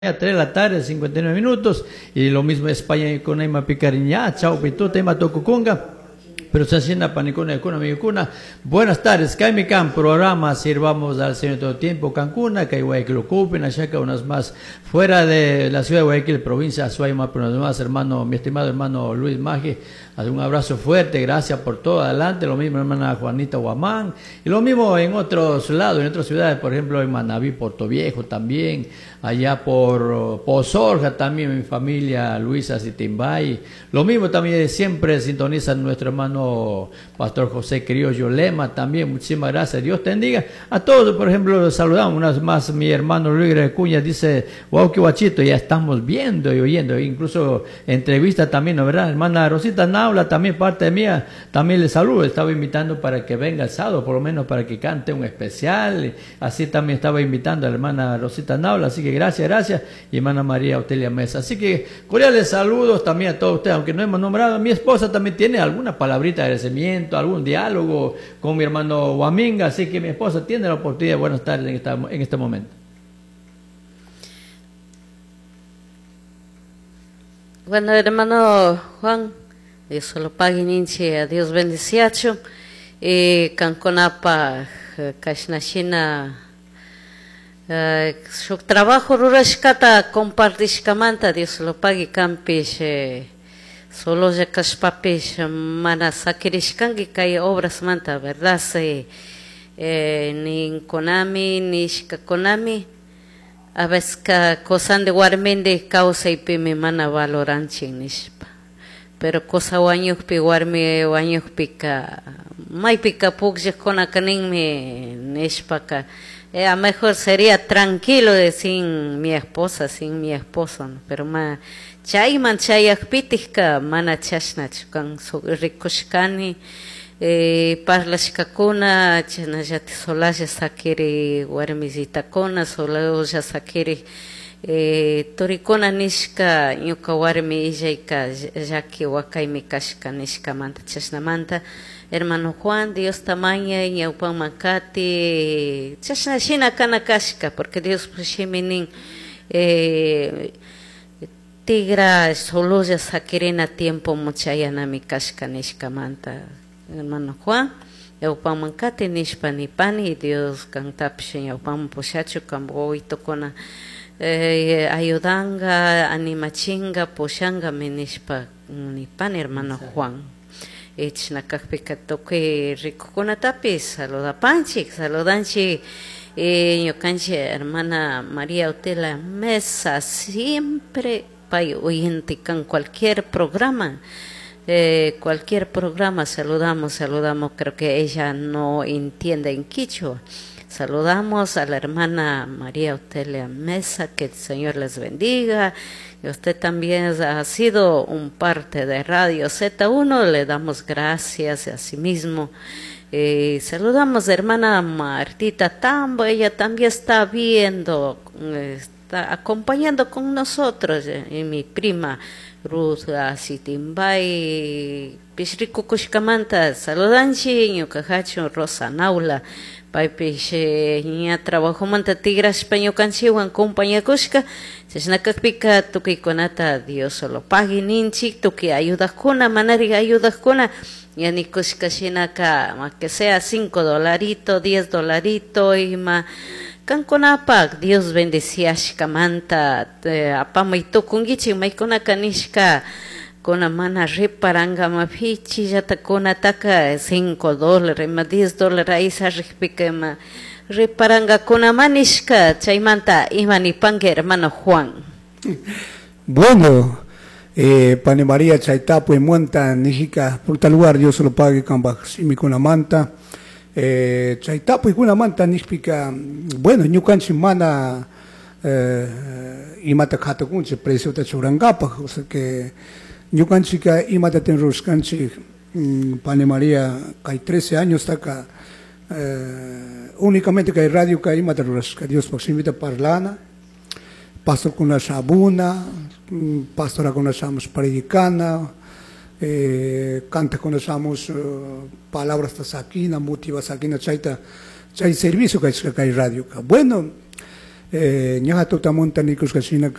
A 3 de la tarde, 59 minutos, y lo mismo España con Neymar Picariñá, chao, pito, tema tocucunga, pero se hacienda panicuna, cuna. Buenas tardes, Caimicán, programa, sirvamos al Señor todo tiempo, Cancún, que hay Guayaquil ocupen, allá que unas más, fuera de la ciudad de Guayaquil, provincia de Azuayma, pero unos más, hermano, mi estimado hermano Luis Maje, un abrazo fuerte, gracias por todo, adelante, lo mismo hermana Juanita Guamán, y lo mismo en otros lados, en otras ciudades, por ejemplo en Manabí, Portoviejo también, allá por Pozorja también, mi familia Luisa Sitimbay, lo mismo también siempre sintonizan nuestro hermano Pastor José Criollo Lema también, muchísimas gracias, Dios te bendiga, a todos, por ejemplo, saludamos una vez más, mi hermano Luis Recuña dice, wow, qué guachito, ya estamos viendo y oyendo, incluso entrevista también, ¿no verdad? Hermana Rosita Naula, también parte de mía, también le saludo, estaba invitando para que venga el sábado, por lo menos para que cante un especial, así también estaba invitando a la hermana Rosita Naula, así que gracias, y hermana María Otelia Mesa, así que cordiales saludos también a todos ustedes, aunque no hemos nombrado, mi esposa también tiene alguna palabrita de agradecimiento, algún diálogo con mi hermano Guaminga, así que mi esposa tiene la oportunidad, buenas tardes en este momento. Bueno, hermano Juan, Dios lo pague ninche, a Dios bendiciacho, canconapa, cashnashina, su trabajo rurashkata compartishkamanta, Dios lo pague campish, solo ya caspapish, mana sakirishkangi kay obras manta, verdad, ni konami, ni shkakonami, a veces cosan de guarmende causa y pime mana valoranchin nishpa. Pero cosa wanyuk pi warmi wanyuk pika mai pika pukje kona kanin me neshpaka a mejor sería tranquilo de sin mi esposa, sin mi esposo, ¿no? Pero ma chay man chayak pitika mana chashnach kan so rikoshkani parlashkakuna chana jati solaja sakiri warmizita kona solaja sakiri torikona nishka ñuka warmi illayka llaki wakaymi kashka nishka manta chashnamanta hermano Juan Dios tamaña ñawpan makati chashna shina kana kashka porque Dios pushimi nin tigra solulla sakirina tiempo muchayanami kashka nishka manta hermano Juan ñawpan mankati nishpa nipani Dios kantapshi ñawpan pushachu kamboito kona ayudanga, animachinga, poshanga, menishpa, ni pan hermano Juan. Echna kakpika toque rico con atapis, saluda panchi, saludanchi, yocanchi, hermana María Otela Mesa, siempre pay oyente con cualquier programa. Saludamos, creo que ella no entiende en quichua. Saludamos a la hermana María Otelia Mesa, que el Señor les bendiga. Y usted también ha sido un parte de Radio Z1, le damos gracias a sí mismo. Saludamos a la hermana Martita Tambo, ella también está viendo, está acompañando con nosotros, y mi prima Ruth Sitimbay, Pishriku Kushkamanta, saludanchi, Ñukahacho, Rosa Naula, Paipish, ña trabajo manta tigras peño canchiwan compañía kushka, chasnakakpika tukikonata Dios solo pague ninchi, tuki ayudas kuna, manariga ayudas kuna, yani kushka shinaka, ma que sea $5, $10, y ma kankonapak, Dios bendeciashka manta, apama y tukungichi, maikona kanishka, con mana reparanga mafichi yata con ataca $5 ma $10 ahí se repique ma reparanga con manishka chaimanta imani pangue hermano Juan. Bueno, Pane María Chaitapo y Monta Níjica, por tal lugar Dios se lo pague con mi con la manta. Chaitapo y con la manta níspica, bueno, ñu canchi mana y mata kata kunche precio de churangapa, o sea que yo canchica y mata ten ruscanchi Pane María hay 13 años está acá únicamente que hay radio que hay mata rusca Dios por si invita parlana pastor con la sabuna pastora con la samos predicana canta con la samos palabras tasaquina motiva saquina chaita chay servicio que hay radio bueno ñaja tutamunta nikusqa